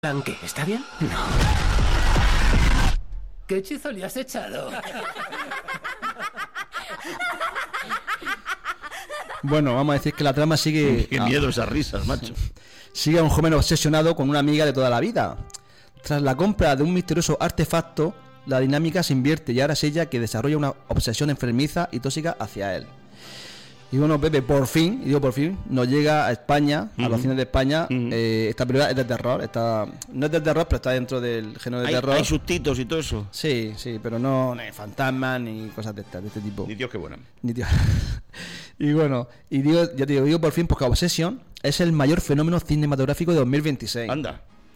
¿Qué? ¿Está bien? No. ¿Qué hechizo le has echado? Bueno, vamos a decir que la trama sigue... Qué miedo esas risas, macho. Sigue a un joven obsesionado con una amiga de toda la vida. Tras la compra de un misterioso artefacto, la dinámica se invierte y ahora es ella que desarrolla una obsesión enfermiza y tóxica hacia él. Y bueno, Pepe, por fin, y digo por fin, nos llega a España, a los cines de España. Esta película es de terror, no es de terror, pero está dentro del género de terror. ¿Hay sustitos y todo eso? Sí, pero no ni fantasmas ni cosas de este tipo. Ni Dios que buena. Ni Dios. Y bueno, y digo, ya te digo por fin, porque Obsession es el mayor fenómeno cinematográfico de 2026. Anda.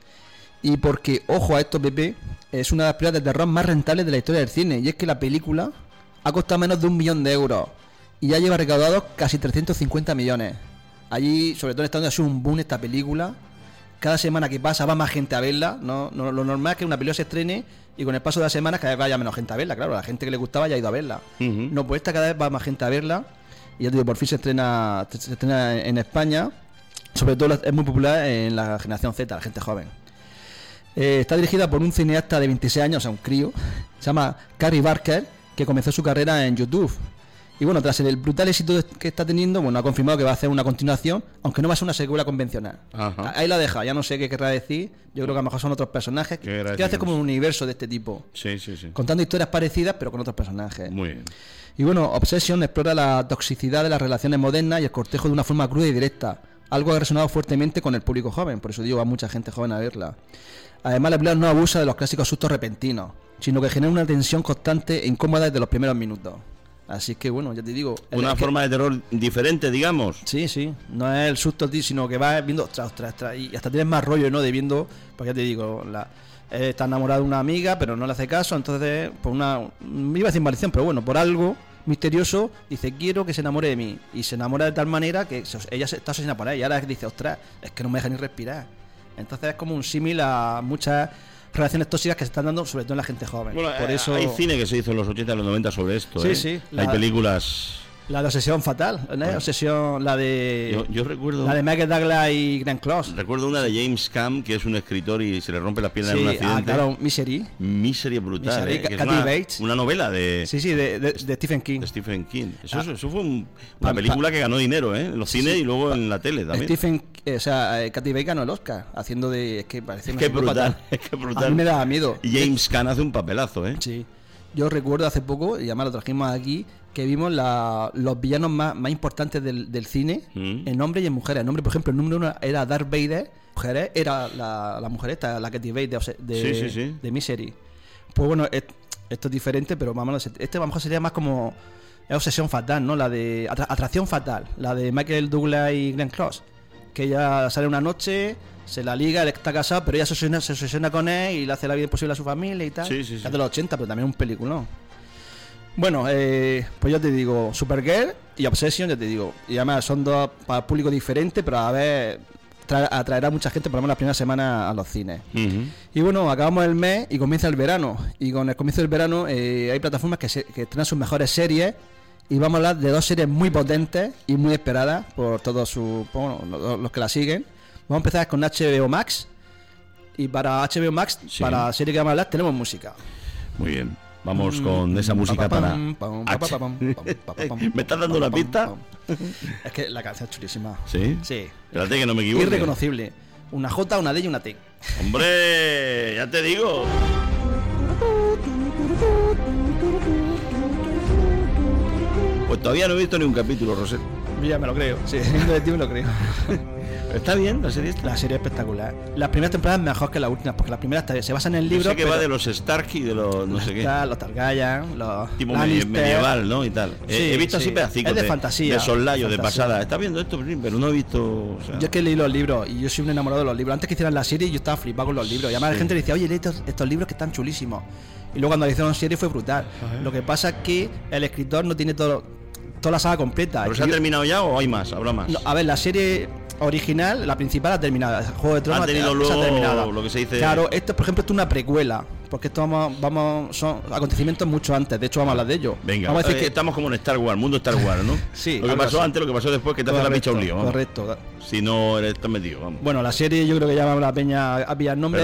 Y porque, ojo a esto, Pepe, es una de las películas de terror más rentables de la historia del cine. Y es que la película ha costado menos de 1 millón de euros. Y ya lleva recaudados casi 350 millones. Allí, sobre todo en Estados Unidos, ha sido un boom esta película. Cada semana que pasa va más gente a verla. No, lo normal es que una película se estrene y con el paso de las semanas cada vez vaya menos gente a verla. Claro, la gente que le gustaba ya ha ido a verla. No, pues esta cada vez va más gente a verla. Y ya te digo, por fin se estrena en España. Sobre todo es muy popular en la generación Z, la gente joven. Está dirigida por un cineasta de 26 años, o sea, un crío. Se llama Carrie Barker, que comenzó su carrera en YouTube. Y bueno, tras el brutal éxito que está teniendo, bueno, ha confirmado que va a hacer una continuación, aunque no va a ser una secuela convencional. Ajá. Ahí la deja, ya no sé qué querrá decir. Yo creo que a lo mejor son otros personajes. Que hace como un universo de este tipo. Sí. Contando historias parecidas, pero con otros personajes. Muy bien. Y bueno, Obsession explora la toxicidad de las relaciones modernas y el cortejo de una forma cruda y directa. Algo que ha resonado fuertemente con el público joven, por eso digo, va mucha gente joven a verla. Además, la película no abusa de los clásicos sustos repentinos, sino que genera una tensión constante e incómoda desde los primeros minutos. Así que bueno, ya te digo, una forma de terror diferente, digamos. Sí, no es el susto, sino que vas viendo ostras, y hasta tienes más rollo, ¿no? De viendo, porque ya te digo, está enamorado de una amiga, pero no le hace caso, entonces por una, iba a decir maldición, pero bueno, por algo misterioso, dice, quiero que se enamore de mí, y se enamora de tal manera que ella se está asesinada por él, y ahora dice, ostras, es que no me deja ni respirar. Entonces es como un símil a muchas relaciones tóxicas que se están dando, sobre todo en la gente joven. Bueno, por eso hay cine que se hizo en los 80 y los 90 sobre esto. Sí. Hay películas. La de Obsesión Fatal, ¿no? Bueno, Obsesión, la de... Yo recuerdo... La de Michael Douglas y Glenn Close. Recuerdo una de James Caan, que es un escritor y se le rompe las piernas en un accidente. Claro, Misery. Misery brutal, Misery, que es Kathy Bates. una novela de... Sí, de Stephen King. De Stephen King. Eso fue una película que ganó dinero, en los cines y luego en la tele también. Kathy Bates ganó el Oscar, haciendo de... Es que parece... Es que brutal. A mí me daba miedo. Y James Caan hace un papelazo, Sí. Yo recuerdo hace poco, y además lo trajimos aquí, que vimos los villanos más importantes del cine, en hombres y en mujeres. En hombres, por ejemplo, el número 1 era Darth Vader, mujeres era la mujer esta, la Kathy Bates de Misery. Pues bueno, esto es diferente, pero vamos, a lo mejor sería más como Obsesión Fatal, ¿no? La de Atracción Fatal, la de Michael Douglas y Glenn Close, que ella sale una noche, se la liga, él está casado, pero ella se obsesiona con él y le hace la vida imposible a su familia y tal. Sí. Es de los 80, pero también un peliculón. Bueno, pues yo te digo, Supergirl y Obsession, ya te digo. Y además son dos para público diferente, pero a ver, atraerá a mucha gente, por lo menos las primeras semanas, a los cines. Y bueno, acabamos el mes y comienza el verano. Y con el comienzo del verano hay plataformas que estrenan sus mejores series. Y vamos a hablar de 2 series muy potentes y muy esperadas por todos los que la siguen. Vamos a empezar con HBO Max. Y para HBO Max, para la serie que vamos a hablar, tenemos música. Muy bien. Vamos con esa música para... ¿Me estás dando la pista? Es que la canción es chulísima. ¿Sí? Sí. Espérate que no me equivoque. Irreconocible. Una J, una D y una T. ¡Hombre! ¡Ya te digo! Pues todavía no he visto ni un capítulo, Roset. Ya me lo creo. Sí, de ti me lo creo. ¿Está bien la serie esta? La serie es espectacular. Las primeras temporadas mejor que las últimas, porque las primeras se basan en el libro. Sé que va de los Stark y de los no sé qué. Los Targaryen, los tipo medieval, ¿no? Y tal. Sí, he visto así pedacicos de fantasía. De soslayo, de pasada. ¿Estás viendo esto? Pero no he visto... O sea... Yo es que leí los libros y yo soy un enamorado de los libros. Antes que hicieran la serie yo estaba flipado con los libros. Y además la gente decía, oye, lee estos libros que están chulísimos. Y luego cuando hicieron serie fue brutal. Lo que pasa es que el escritor no tiene toda la saga completa. ¿Pero se ha terminado ya o hay más? ¿Habrá más? No, a ver, la serie original, la principal ha terminado. El Juego de Tronos ha tenido luego terminado. Lo que se dice. Claro, esto, por ejemplo, esto es una precuela. Porque esto son acontecimientos mucho antes. De hecho, vamos a hablar de ello. Venga, vamos a decir que estamos como en Star Wars, mundo Star Wars, ¿no? Sí. Lo que pasó antes, lo que pasó después, que te hace la picha un lío. Vamos. Correcto. Si no eres tan metido, vamos. Bueno, la serie yo creo que ya la peña a pillar nombre.